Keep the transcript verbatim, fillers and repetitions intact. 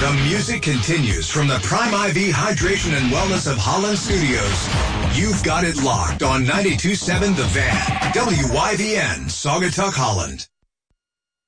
The music continues from the Prime I V Hydration and Wellness of Holland Studios. You've got it locked on ninety-two point seven The Van, W Y V N, Saugatuck, Holland.